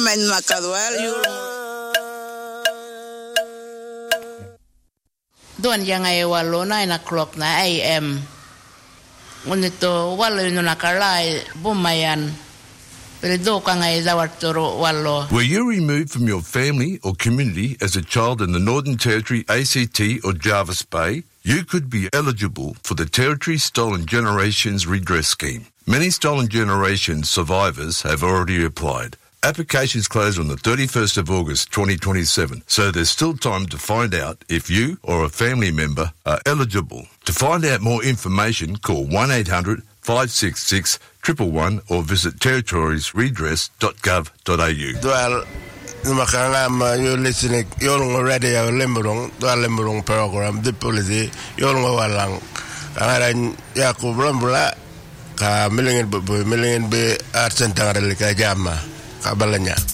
men makaduel you Doan yang ay walo 9 o'clock na AM. Ngunito walo yun nakalay bumayan. Pero do ka ngay zawaturo walo. Were you removed from your family or community as a child in the Northern Territory, ACT or Jervis Bay? You could be eligible for the Territory Stolen Generations Redress Scheme. Many Stolen Generations survivors have already applied. Applications close on the 31st of August 2027, so there's still time to find out if you or a family member are eligible. To find out more information, call 1-800-566-111 or visit territoriesredress.gov.au. Well, you're listening, you're already a Limburong program, the policy, you're walang. Ang Yakub Rambula, ka million be at Santa Jama. Kabalanya.